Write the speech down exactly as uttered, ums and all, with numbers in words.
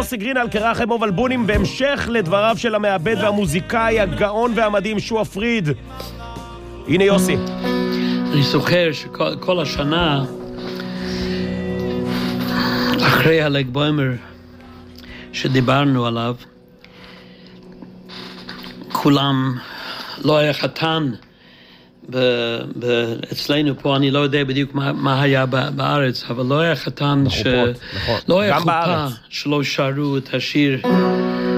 יוסי גרין על קרחם ובלבונים, בהמשך לדבריו של המעבד והמוזיקאי הגאון והמדהים שועה פריד. הנה יוסי. אני זוכר שכל השנה אחרי הלג בוימר שדיברנו עליו, כולם, לא היה חתן ב- ב- אצלנו פה, אני לא יודע בדיוק מה, מה היה בארץ, אבל לא היה חתן, ש... נכון. לא היה גם חופה בארץ. שלא שרו את השיר